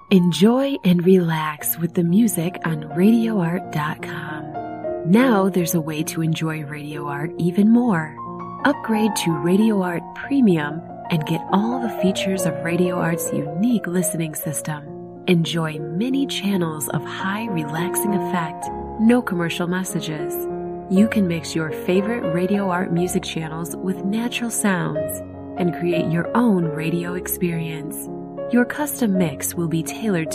Enjoy and relax with the music on RadioArt.com. Now there's a way to enjoy Radio Art even more. Upgrade to Radio Art Premium and get all the features of Radio Art's unique listening system. Enjoy many channels of high relaxing effect, no commercial messages. You can mix your favorite Radio Art music channels with natural sounds and create your own radio experience. Your custom mix will be tailored